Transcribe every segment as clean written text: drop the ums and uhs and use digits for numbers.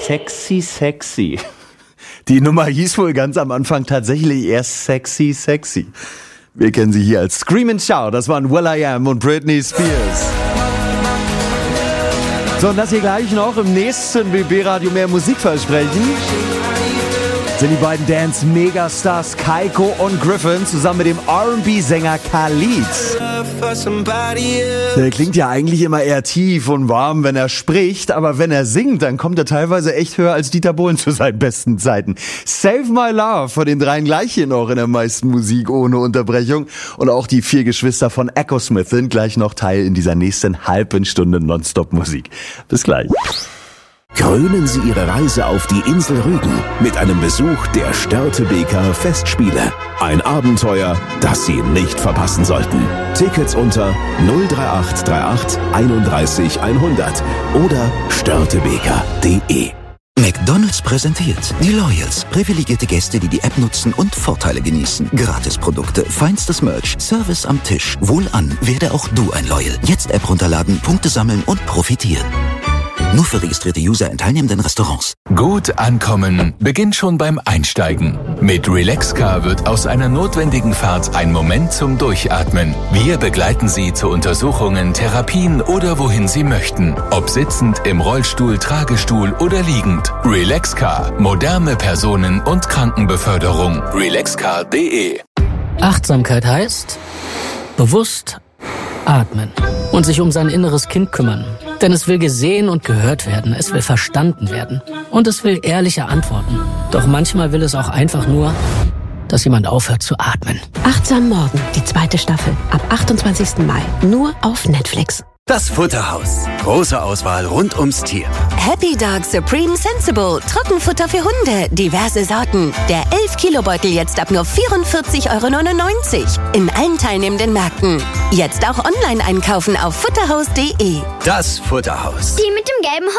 Sexy, sexy. Die Nummer hieß wohl ganz am Anfang tatsächlich erst Sexy, sexy. Wir kennen sie hier als Scream and Shout. Das waren will.i.am und Britney Spears. So, und das hier gleich noch im nächsten BB-Radio mehr Musik versprechen, sind die beiden Dance-Megastars Kaiko und Griffin zusammen mit dem R&B-Sänger Khalid. Der klingt ja eigentlich immer eher tief und warm, wenn er spricht, aber wenn er singt, dann kommt er teilweise echt höher als Dieter Bohlen zu seinen besten Zeiten. Save My Love von den dreien gleich hier noch in der meisten Musik ohne Unterbrechung. Und auch die 4 Geschwister von Echosmith sind gleich noch Teil in dieser nächsten halben Stunde Nonstop-Musik. Bis gleich. Krönen Sie Ihre Reise auf die Insel Rügen mit einem Besuch der Störtebeker Festspiele. Ein Abenteuer, das Sie nicht verpassen sollten. Tickets unter 03838 31 100 oder störtebeker.de. McDonald's präsentiert die Loyals. Privilegierte Gäste, die die App nutzen und Vorteile genießen. Gratisprodukte, feinstes Merch, Service am Tisch. Wohlan, werde auch du ein Loyal. Jetzt App runterladen, Punkte sammeln und profitieren. Nur für registrierte User in teilnehmenden Restaurants. Gut ankommen beginnt schon beim Einsteigen. Mit Relaxcar wird aus einer notwendigen Fahrt ein Moment zum Durchatmen. Wir begleiten Sie zu Untersuchungen, Therapien oder wohin Sie möchten. Ob sitzend, im Rollstuhl, Tragestuhl oder liegend. Relaxcar. Moderne Personen- und Krankenbeförderung. Relaxcar.de. Achtsamkeit heißt bewusst atmen und sich um sein inneres Kind kümmern. Denn es will gesehen und gehört werden, es will verstanden werden und es will ehrliche Antworten. Doch manchmal will es auch einfach nur, dass jemand aufhört zu atmen. Achtsam Morgen, die 2. Staffel, ab 28. Mai, nur auf Netflix. Das Futterhaus. Große Auswahl rund ums Tier. Happy Dog Supreme Sensible. Trockenfutter für Hunde. Diverse Sorten. Der 11-Kilo-Beutel jetzt ab nur 44,99 € in allen teilnehmenden Märkten. Jetzt auch online einkaufen auf futterhaus.de. Das Futterhaus. Die mit dem gelben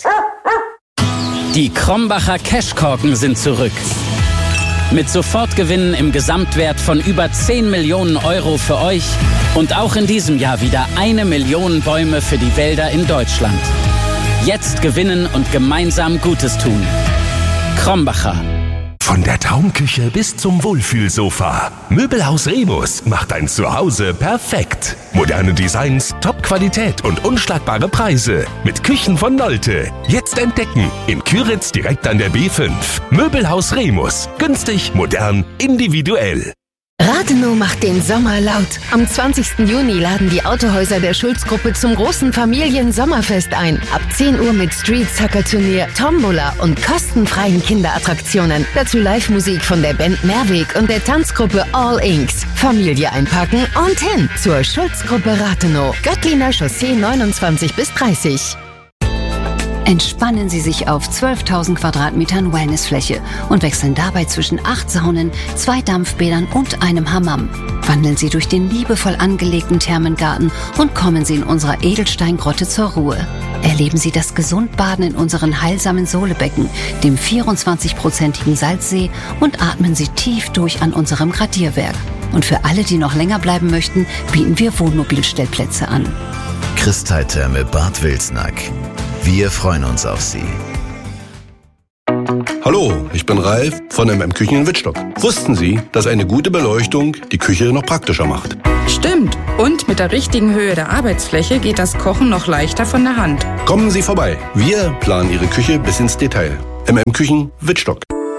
Hund. Die Krombacher Cashkorken sind zurück. Mit Sofortgewinnen im Gesamtwert von über 10 Millionen € für euch und auch in diesem Jahr wieder 1 Million Bäume für die Wälder in Deutschland. Jetzt gewinnen und gemeinsam Gutes tun. Krombacher. Von der Traumküche bis zum Wohlfühlsofa. Möbelhaus Remus macht dein Zuhause perfekt. Moderne Designs, Top-Qualität und unschlagbare Preise. Mit Küchen von Nolte. Jetzt entdecken. In Küritz direkt an der B5. Möbelhaus Remus. Günstig, modern, individuell. Rathenow macht den Sommer laut. Am 20. Juni laden die Autohäuser der Schulz-Gruppe zum großen Familien-Sommerfest ein. Ab 10 Uhr mit Street-Soccer-Turnier, Tombola und kostenfreien Kinderattraktionen. Dazu Live-Musik von der Band Mehrweg und der Tanzgruppe All Inks. Familie einpacken und hin zur Schulz-Gruppe Rathenow. Göttliner Chaussee 29 bis 30. Entspannen Sie sich auf 12.000 Quadratmetern Wellnessfläche und wechseln dabei zwischen 8 Saunen, 2 Dampfbädern und einem Hammam. Wandeln Sie durch den liebevoll angelegten Thermengarten und kommen Sie in unserer Edelsteingrotte zur Ruhe. Erleben Sie das Gesundbaden in unseren heilsamen Sohlebecken, dem 24-prozentigen Salzsee und atmen Sie tief durch an unserem Gradierwerk. Und für alle, die noch länger bleiben möchten, bieten wir Wohnmobilstellplätze an. Kristalltherme Bad Wilsnack. Wir freuen uns auf Sie. Hallo, ich bin Ralf von Küchen in Wittstock. Wussten Sie, dass eine gute Beleuchtung die Küche noch praktischer macht? Stimmt. Und mit der richtigen Höhe der Arbeitsfläche geht das Kochen noch leichter von der Hand. Kommen Sie vorbei. Wir planen Ihre Küche bis ins Detail. Küchen Wittstock.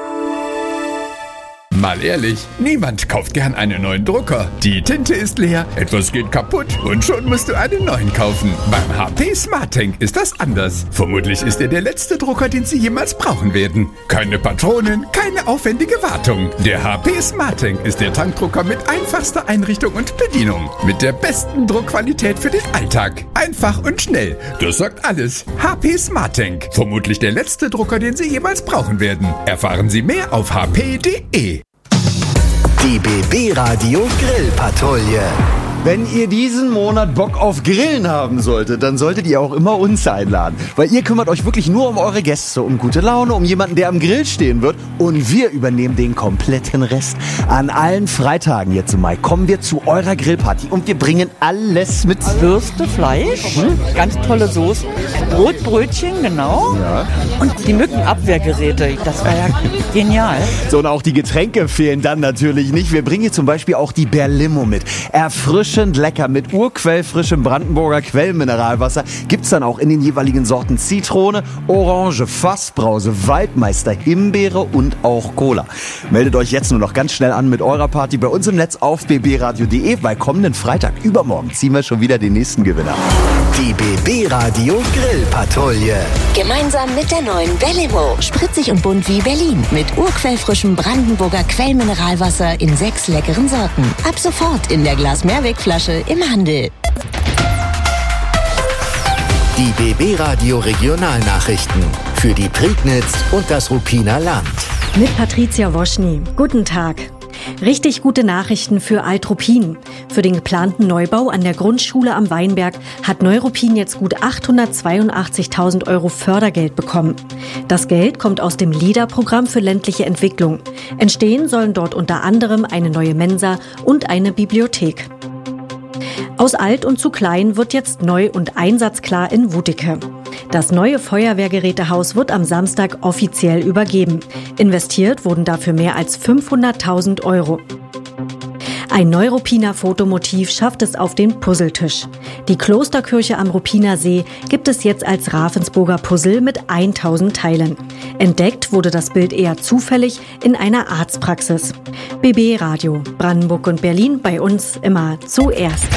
Mal ehrlich, niemand kauft gern einen neuen Drucker. Die Tinte ist leer, etwas geht kaputt und schon musst du einen neuen kaufen. Beim HP SmartTank ist das anders. Vermutlich ist er der letzte Drucker, den Sie jemals brauchen werden. Keine Patronen, keine aufwendige Wartung. Der HP SmartTank ist der Tankdrucker mit einfachster Einrichtung und Bedienung. Mit der besten Druckqualität für den Alltag. Einfach und schnell. Das sagt alles. HP SmartTank. Vermutlich der letzte Drucker, den Sie jemals brauchen werden. Erfahren Sie mehr auf hp.de. Die BB Radio Grillpatrouille. Wenn ihr diesen Monat Bock auf Grillen haben solltet, dann solltet ihr auch immer uns einladen. Weil ihr kümmert euch wirklich nur um eure Gäste, um gute Laune, um jemanden, der am Grill stehen wird. Und wir übernehmen den kompletten Rest. An allen Freitagen jetzt im Mai kommen wir zu eurer Grillparty und wir bringen alles mit. Würste, Fleisch, ganz tolle Soßen, Brot, Brötchen, genau. Ja. Und die Mückenabwehrgeräte, das war ja genial. So, und auch die Getränke fehlen dann natürlich nicht. Wir bringen hier zum Beispiel auch die Berlimo mit. Erfrischend lecker mit urquellfrischem Brandenburger Quellmineralwasser. Gibt's dann auch in den jeweiligen Sorten Zitrone, Orange, Fassbrause, Waldmeister, Himbeere und auch Cola. Meldet euch jetzt nur noch ganz schnell an mit eurer Party bei uns im Netz auf bbradio.de, weil kommenden Freitag, übermorgen, ziehen wir schon wieder den nächsten Gewinner. Die BB Radio Grillpatrouille. Gemeinsam mit der neuen Berlimo. Spritzig und bunt wie Berlin. Mit urquellfrischem Brandenburger Quellmineralwasser in 6 leckeren Sorten. Ab sofort in der Glas-Mehrwegflasche im Handel. Die BB Radio Regionalnachrichten für die Prignitz und das Ruppiner Land. Mit Patricia Woschny. Guten Tag. Richtig gute Nachrichten für Alt-Ruppin. Für den geplanten Neubau an der Grundschule am Weinberg hat Neuruppin jetzt gut 882.000 € Fördergeld bekommen. Das Geld kommt aus dem LEADER-Programm für ländliche Entwicklung. Entstehen sollen dort unter anderem eine neue Mensa und eine Bibliothek. Aus alt und zu klein wird jetzt neu und einsatzklar in Wuteke. Das neue Feuerwehrgerätehaus wird am Samstag offiziell übergeben. Investiert wurden dafür mehr als 500.000 €. Ein Neuruppiner Fotomotiv schafft es auf den Puzzletisch. Die Klosterkirche am Ruppiner See gibt es jetzt als Ravensburger Puzzle mit 1000 Teilen. Entdeckt wurde das Bild eher zufällig in einer Arztpraxis. BB Radio, Brandenburg und Berlin, bei uns immer zuerst.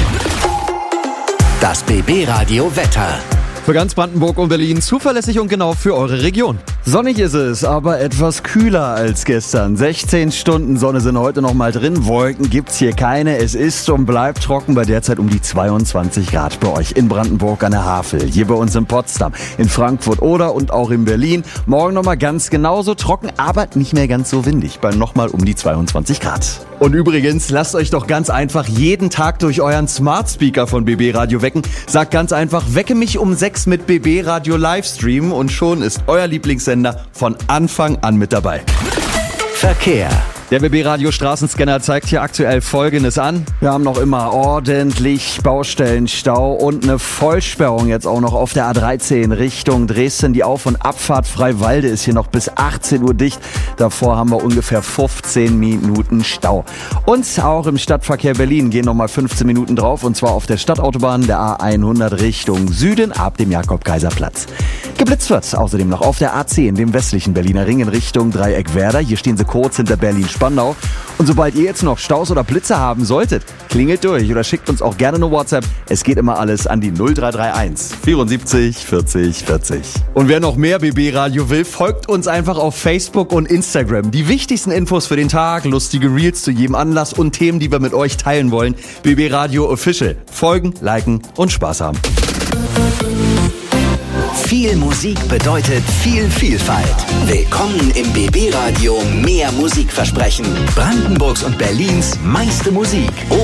Das BB Radio Wetter. Für ganz Brandenburg und Berlin zuverlässig und genau für eure Region. Sonnig ist es, aber etwas kühler als gestern. 16 Stunden Sonne sind heute noch mal drin. Wolken gibt's hier keine. Es ist und bleibt trocken bei derzeit um die 22 Grad bei euch in Brandenburg an der Havel. Hier bei uns in Potsdam, in Frankfurt oder und auch in Berlin. Morgen noch mal ganz genauso trocken, aber nicht mehr ganz so windig. Bei noch mal um die 22 Grad. Und übrigens, lasst euch doch ganz einfach jeden Tag durch euren Smart Speaker von BB Radio wecken. Sagt ganz einfach, wecke mich um 6 mit BB Radio Livestream und schon ist euer Lieblingssender von Anfang an mit dabei. Verkehr. Der BB Radio Straßenscanner zeigt hier aktuell Folgendes an. Wir haben noch immer ordentlich Baustellenstau und eine Vollsperrung jetzt auch noch auf der A13 Richtung Dresden. Die Auf- und Abfahrt Freiwalde ist hier noch bis 18 Uhr dicht. Davor haben wir ungefähr 15 Minuten Stau. Und auch im Stadtverkehr Berlin gehen nochmal 15 Minuten drauf. Und zwar auf der Stadtautobahn der A100 Richtung Süden ab dem Jakob-Kaiser-Platz. Geblitzt wird außerdem noch auf der A10, dem westlichen Berliner Ring in Richtung Dreieck-Werder. Hier stehen sie kurz hinter Berlin-Spandau. Und sobald ihr jetzt noch Staus oder Blitze haben solltet, klingelt durch oder schickt uns auch gerne eine WhatsApp. Es geht immer alles an die 0331 74 40 40. Und wer noch mehr BB Radio will, folgt uns einfach auf Facebook und Instagram. Die wichtigsten Infos für den Tag, lustige Reels zu jedem Anlass und Themen, die wir mit euch teilen wollen. BB Radio Official. Folgen, liken und Spaß haben. Viel Musik bedeutet viel Vielfalt. Willkommen im BB Radio Mehr Musikversprechen. Brandenburgs und Berlins meiste Musik.